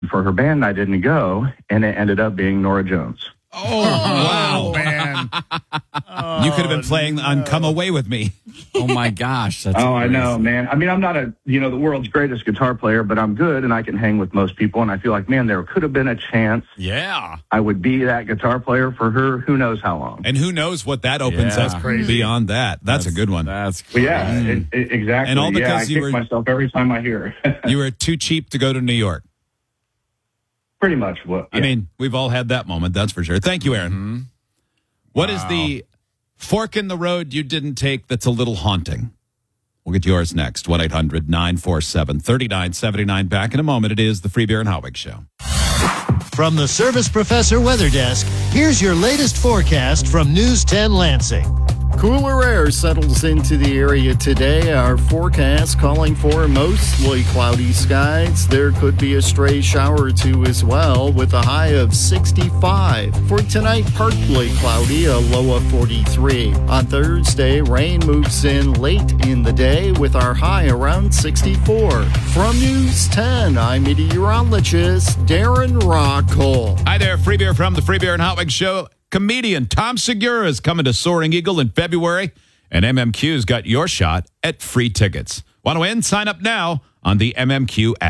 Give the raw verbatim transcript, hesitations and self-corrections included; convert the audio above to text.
for her band. I didn't go, and it ended up being Norah Jones. Oh, wow, man. Oh, you could have been playing no. on Come Away With Me. Oh, my gosh. That's oh, crazy. I know, man. I mean, I'm not a, you know, the world's greatest guitar player, but I'm good, and I can hang with most people, and I feel like, man, there could have been a chance. Yeah. I would be that guitar player for her who knows how long. And who knows what that opens yeah. up beyond that. That's, that's a good one. That's well, yeah, it, it, exactly. And all because yeah, I you kick were, myself every time I hear it. You were too cheap to go to New York. Pretty much what. Yeah. I mean, we've all had that moment, that's for sure. Thank you, Aaron. Mm-hmm. What wow. is the fork in the road you didn't take that's a little haunting? We'll get yours next. one eight hundred nine four seven three nine seven nine. Back in a moment. It is the Free Beer and Hot Wings Show. From the Service Professor Weather Desk, here's your latest forecast from News ten Lansing. Cooler air settles into the area today. Our forecast calling for mostly cloudy skies. There could be a stray shower or two as well, with a high of sixty-five. For tonight, partly cloudy, a low of forty-three. On Thursday, rain moves in late in the day with our high around sixty-four. From News ten, I'm meteorologist Darren Rockcole. Hi there, Free Beer from the Free Beer and Hot Wings Show. Comedian Tom Segura is coming to Soaring Eagle in February, and M M Q's got your shot at free tickets. Want to win? Sign up now on the M M Q app.